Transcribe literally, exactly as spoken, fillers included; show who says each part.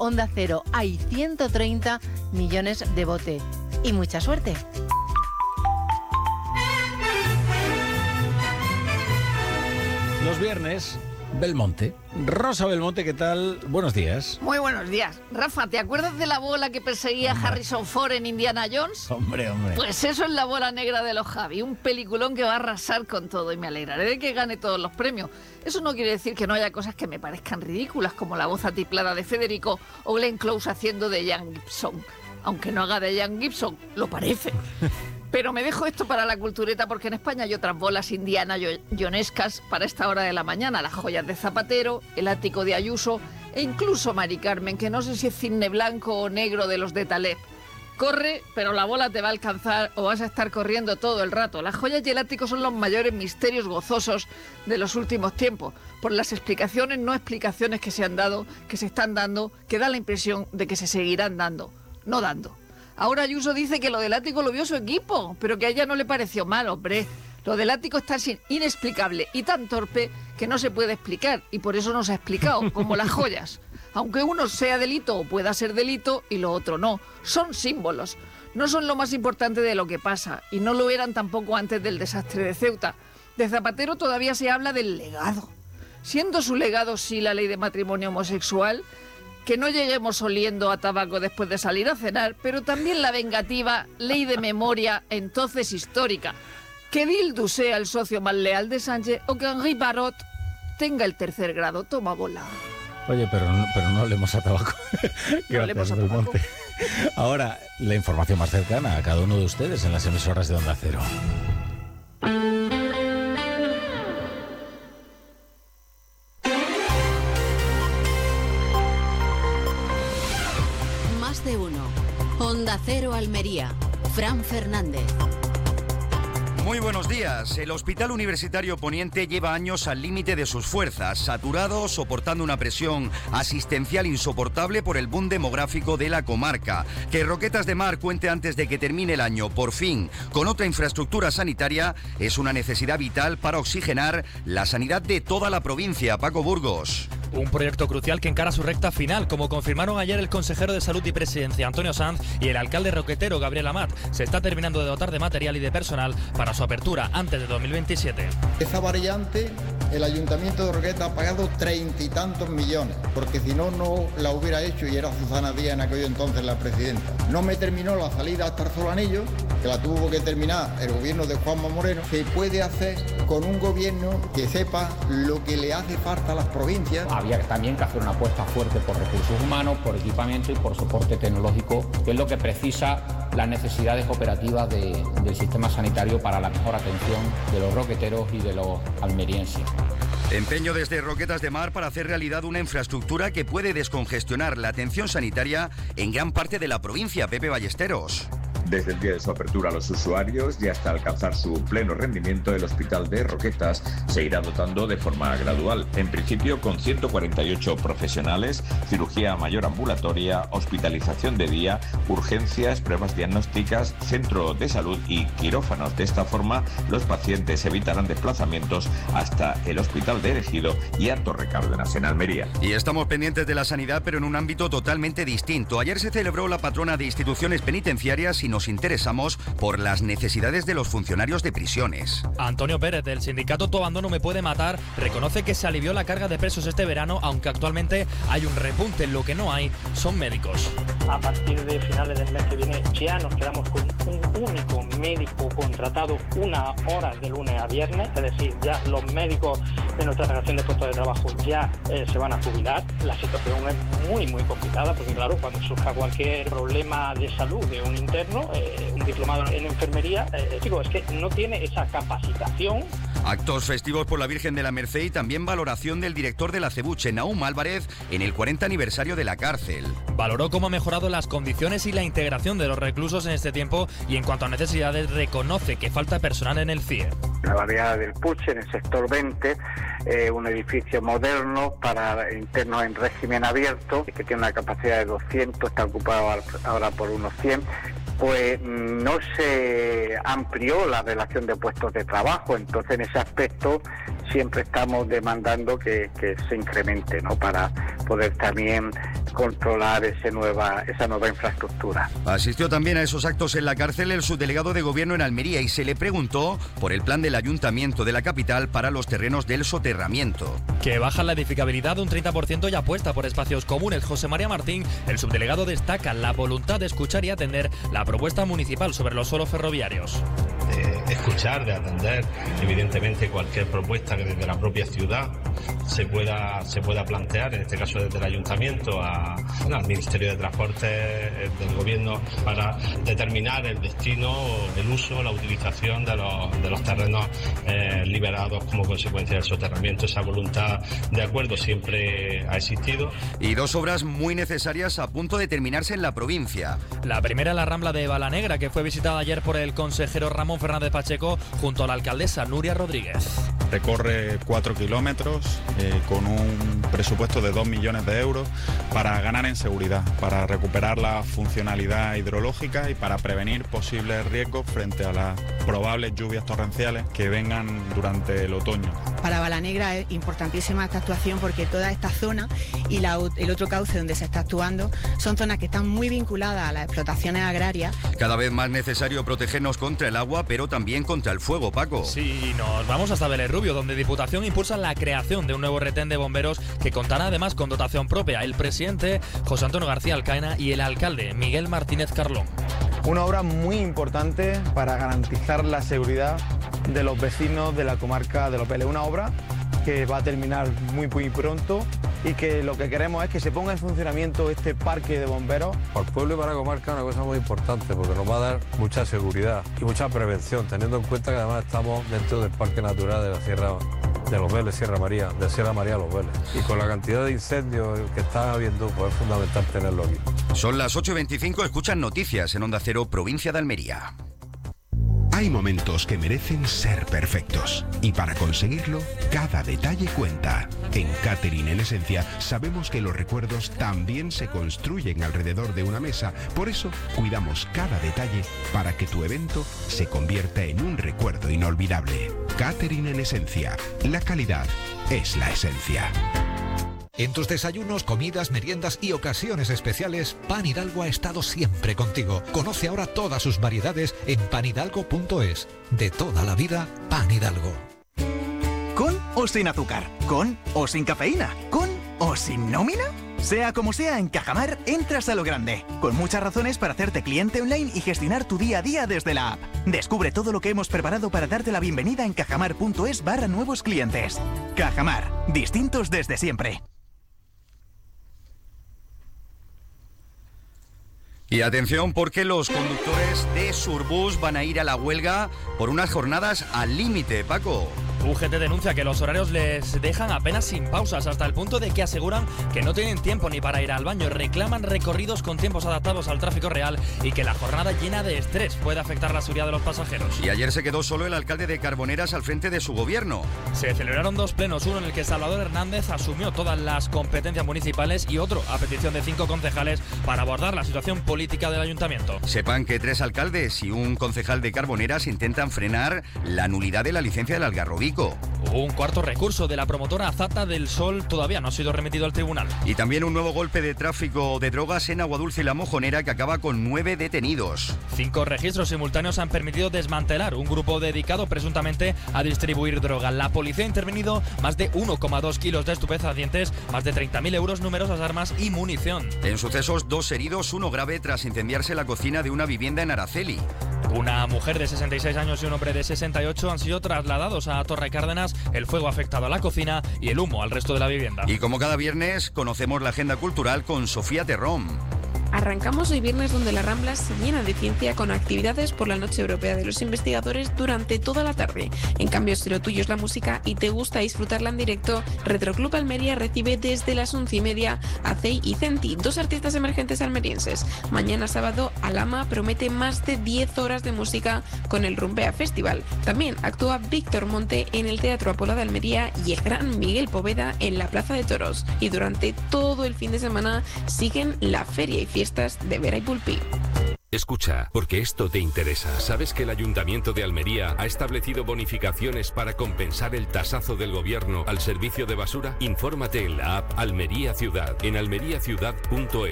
Speaker 1: Onda Cero. Hay ciento treinta millones de bote. Y mucha suerte.
Speaker 2: Los viernes, Belmonte. Rosa Belmonte, ¿qué tal? Buenos días.
Speaker 3: Muy buenos días. Rafa, ¿te acuerdas de la bola que perseguía
Speaker 2: Hombre.
Speaker 3: Harrison Ford en Indiana Jones?
Speaker 2: Hombre, hombre.
Speaker 3: Pues eso es La bola negra de los Javi, un peliculón que va a arrasar con todo y me alegraré de que gane todos los premios. Eso no quiere decir que no haya cosas que me parezcan ridículas, como la voz atiplada de Federico o Glenn Close haciendo de Ian Gibson. Aunque no haga de Ian Gibson, lo parece. Pero me dejo esto para la cultureta porque en España hay otras bolas indiana jonescas para esta hora de la mañana. Las joyas de Zapatero, el ático de Ayuso e incluso Mari Carmen, que no sé si es cisne blanco o negro de los de Taleb. Corre, pero la bola te va a alcanzar o vas a estar corriendo todo el rato. Las joyas y el ático son los mayores misterios gozosos de los últimos tiempos, por las explicaciones, no explicaciones que se han dado, que se están dando, que da la impresión de que se seguirán dando, no dando. Ahora Ayuso dice que lo del ático lo vio su equipo, pero que a ella no le pareció mal, hombre. Lo del ático es tan inexplicable y tan torpe que no se puede explicar, y por eso no se ha explicado, como las joyas. Aunque uno sea delito o pueda ser delito y lo otro no, son símbolos. No son lo más importante de lo que pasa, y no lo eran tampoco antes del desastre de Ceuta. De Zapatero todavía se habla del legado. Siendo su legado sí la ley de matrimonio homosexual, que no lleguemos oliendo a tabaco después de salir a cenar, pero también la vengativa ley de memoria, entonces histórica. Que Bildu sea el socio más leal de Sánchez o que Henri Barot tenga el tercer grado. Toma bola.
Speaker 2: Oye, pero no, pero no hablemos a tabaco.
Speaker 3: No hablemos a tabaco.
Speaker 2: Ahora, la información más cercana a cada uno de ustedes en las emisoras de Onda Cero.
Speaker 4: De uno. Onda Cero Almería. Fran Fernández.
Speaker 5: Muy buenos días. El Hospital Universitario Poniente lleva años al límite de sus fuerzas, saturado, soportando una presión asistencial insoportable por el boom demográfico de la comarca. Que Roquetas de Mar cuente antes de que termine el año, por fin, con otra infraestructura sanitaria, es una necesidad vital para oxigenar la sanidad de toda la provincia. Paco Burgos.
Speaker 6: Un proyecto crucial que encara su recta final, como confirmaron ayer el consejero de Salud y Presidencia, Antonio Sanz, y el alcalde roquetero, Gabriel Amat. Se está terminando de dotar de material y de personal para su apertura antes de dos mil veintisiete.
Speaker 7: Esa variante, el Ayuntamiento de Roquetas ha pagado treinta y tantos millones, porque si no, no la hubiera hecho, y era Susana Díaz en aquel entonces la presidenta. No me terminó la salida hasta Arzolanillo, que la tuvo que terminar el gobierno de Juanma Moreno. Se puede hacer con un gobierno que sepa lo que le hace falta a las provincias.
Speaker 8: Había también que hacer una apuesta fuerte por recursos humanos, por equipamiento y por soporte tecnológico, que es lo que precisa las necesidades operativas de, del sistema sanitario para la mejor atención de los roqueteros y de los almerienses.
Speaker 5: Empeño desde Roquetas de Mar para hacer realidad una infraestructura que puede descongestionar la atención sanitaria en gran parte de la provincia. Pepe Ballesteros.
Speaker 9: Desde el día de su apertura a los usuarios y hasta alcanzar su pleno rendimiento, el Hospital de Roquetas se irá dotando de forma gradual. En principio con ciento cuarenta y ocho profesionales, cirugía mayor ambulatoria, hospitalización de día, urgencias, pruebas diagnósticas, centro de salud y quirófanos. De esta forma, los pacientes evitarán desplazamientos hasta el Hospital de Ejido y a Torrecárdenas en Almería.
Speaker 5: Y estamos pendientes de la sanidad, pero en un ámbito totalmente distinto. Ayer se celebró la patrona de instituciones penitenciarias y nos interesamos por las necesidades de los funcionarios de prisiones.
Speaker 6: Antonio Pérez, del sindicato Tu Abandono Me Puede Matar, reconoce que se alivió la carga de presos este verano, aunque actualmente hay un repunte. Lo que no hay son médicos.
Speaker 10: A partir de finales del mes que viene ya nos quedamos con un único médico contratado una hora de lunes a viernes, es decir, ya los médicos de nuestra relación de puestos de trabajo ya eh, se van a jubilar. La situación es muy muy complicada porque claro, cuando surja cualquier problema de salud de un interno, eh, un diplomado en enfermería, eh, digo, es que no tiene esa capacitación.
Speaker 5: Actos festivos por la Virgen de la Merced y también valoración del director de la Cebuche, Nahum Álvarez, en el cuarenta aniversario de la cárcel.
Speaker 6: Valoró cómo ha mejorado las condiciones y la integración de los reclusos en este tiempo y en cuanto a necesidades reconoce que falta personal en el C I E.
Speaker 11: La barriada del Puche, en el sector veinte, eh, un edificio moderno para internos en régimen abierto, que tiene una capacidad de doscientos, está ocupado ahora por unos cien. pues no se amplió la relación de puestos de trabajo. Entonces, en ese aspecto siempre estamos demandando que, que se incremente, ¿no?, para poder también controlar ese nueva, esa nueva infraestructura.
Speaker 5: Asistió también a esos actos en la cárcel el subdelegado de Gobierno en Almería y se le preguntó por el plan del Ayuntamiento de la capital para los terrenos del soterramiento.
Speaker 6: Que baja la edificabilidad un treinta por ciento y apuesta por espacios comunes. José María Martín, el subdelegado, destaca la voluntad de escuchar y atender la propuesta municipal sobre los suelos ferroviarios.
Speaker 12: De escuchar, de atender, evidentemente, cualquier propuesta que desde la propia ciudad se pueda, se pueda plantear, en este caso desde el Ayuntamiento a, bueno, al Ministerio de Transporte del Gobierno, para determinar el destino, el uso, la utilización de los, de los terrenos eh, liberados como consecuencia del soterramiento. Esa voluntad de acuerdo siempre ha existido.
Speaker 5: Y dos obras muy necesarias a punto de terminarse en la provincia.
Speaker 6: La primera, la Rambla de Balanegra, que fue visitada ayer por el consejero Ramón Fernández Pacheco junto a la alcaldesa Nuria Rodríguez.
Speaker 13: Recorre cuatro kilómetros eh, con un presupuesto de dos millones de euros para ganar en seguridad, para recuperar la funcionalidad hidrológica y para prevenir posibles riesgos frente a las probables lluvias torrenciales que vengan durante el otoño.
Speaker 14: Para Balanegra es importantísima esta actuación porque toda esta zona y la, el otro cauce donde se está actuando son zonas que están muy vinculadas a las explotaciones agrarias.
Speaker 5: Cada vez más necesario protegernos contra el agua, pero también contra el fuego, Paco.
Speaker 6: Sí, nos vamos hasta Vélez Rubio, donde Diputación impulsa la creación de un nuevo retén de bomberos que contará además con dotación propia. El presidente José Antonio García Alcaena y el alcalde Miguel Martínez Carlón.
Speaker 15: Una obra muy importante para garantizar la seguridad de los vecinos de la comarca de Los Vélez. Una obra que va a terminar muy muy pronto y que lo que queremos es que se ponga en funcionamiento este parque de bomberos.
Speaker 16: Para el pueblo y para la comarca es una cosa muy importante porque nos va a dar mucha seguridad y mucha prevención, teniendo en cuenta que además estamos dentro del Parque Natural de la Sierra de Los Vélez, Sierra María, de Sierra María a Los Vélez. Y con la cantidad de incendios que están habiendo, pues es fundamental tenerlo aquí.
Speaker 5: Son las ocho y veinticinco, escuchan noticias en Onda Cero, provincia de Almería.
Speaker 17: Hay momentos que merecen ser perfectos y para conseguirlo, cada detalle cuenta. En Catering en Esencia sabemos que los recuerdos también se construyen alrededor de una mesa, por eso cuidamos cada detalle para que tu evento se convierta en un recuerdo inolvidable. Catering en Esencia, la calidad es la esencia.
Speaker 18: En tus desayunos, comidas, meriendas y ocasiones especiales, Pan Hidalgo ha estado siempre contigo. Conoce ahora todas sus variedades en pan hidalgo punto es. De toda la vida, Pan Hidalgo.
Speaker 19: ¿Con o sin azúcar? ¿Con o sin cafeína? ¿Con o sin nómina? Sea como sea, en Cajamar entras a lo grande, con muchas razones para hacerte cliente online y gestionar tu día a día desde la app. Descubre todo lo que hemos preparado para darte la bienvenida en cajamar punto es barra nuevos clientes. Cajamar, distintos desde siempre.
Speaker 5: Y atención, porque los conductores de Surbus van a ir a la huelga por unas jornadas al límite, Paco.
Speaker 6: U G T denuncia que los horarios les dejan apenas sin pausas, hasta el punto de que aseguran que no tienen tiempo ni para ir al baño. Reclaman recorridos con tiempos adaptados al tráfico real y que la jornada llena de estrés puede afectar la seguridad de los pasajeros.
Speaker 5: Y ayer se quedó solo el alcalde de Carboneras al frente de su gobierno.
Speaker 6: Se celebraron dos plenos, uno en el que Salvador Hernández asumió todas las competencias municipales y otro a petición de cinco concejales para abordar la situación política del ayuntamiento.
Speaker 5: Sepan que tres alcaldes y un concejal de Carboneras intentan frenar la nulidad de la licencia del Algarrobico.
Speaker 6: Un cuarto recurso de la promotora Azata del Sol todavía no ha sido remitido al tribunal.
Speaker 5: Y también un nuevo golpe de tráfico de drogas en Aguadulce y La Mojonera que acaba con nueve detenidos.
Speaker 6: Cinco registros simultáneos han permitido desmantelar un grupo dedicado presuntamente a distribuir droga. La policía ha intervenido más de uno coma dos kilos de estupefacientes, más de treinta mil euros, numerosas armas y munición.
Speaker 5: En sucesos, dos heridos, uno grave tras incendiarse la cocina de una vivienda en Araceli.
Speaker 6: Una mujer de sesenta y seis años y un hombre de sesenta y ocho han sido trasladados a Torre Cárdenas. El fuego ha afectado a la cocina y el humo al resto de la vivienda.
Speaker 5: Y como cada viernes, conocemos la agenda cultural con Sofía Terrón.
Speaker 20: Arrancamos hoy viernes donde la Rambla se llena de ciencia con actividades por la Noche Europea de los Investigadores durante toda la tarde. En cambio, si lo tuyo es la música y te gusta disfrutarla en directo, Retroclub Almería recibe desde las once y media a Zei y Centi, dos artistas emergentes almerienses. Mañana sábado, Alama promete más de diez horas de música con el Rumbea Festival. También actúa Víctor Monte en el Teatro Apolo de Almería y el gran Miguel Poveda en la Plaza de Toros. Y durante todo el fin de semana siguen la feria y fiesta de Vera y Pulpí.
Speaker 21: Escucha, porque esto te interesa. ¿Sabes que el Ayuntamiento de Almería ha establecido bonificaciones para compensar el tasazo del gobierno al servicio de basura? Infórmate en la app Almería Ciudad, en almería ciudad punto es.